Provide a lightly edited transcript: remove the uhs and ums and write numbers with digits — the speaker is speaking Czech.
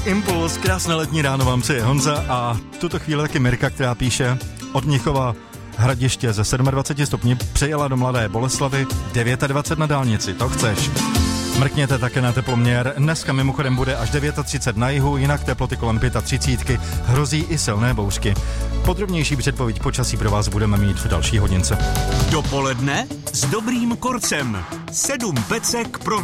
Impuls, krásné letní ráno vám přeje Honza a tuto chvíli taky Mirka, která píše od Mnichova Hradiště ze 27 stupni přejela do Mladé Boleslavi 29 na dálnici, to chceš. Mrkněte také na teploměr, dneska mimochodem bude až 39 na jihu, jinak teploty kolem 35, hrozí i silné bouřky. Podrobnější předpověď počasí pro vás budeme mít v další hodince. Dopoledne s dobrým korcem. 7 pecek pro